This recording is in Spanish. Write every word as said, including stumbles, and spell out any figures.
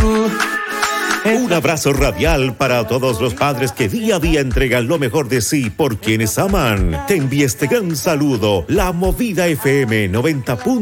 Un abrazo radial para todos los padres que día a día entregan lo mejor de sí por quienes aman. Te envía este gran saludo, la Movida F M noventa.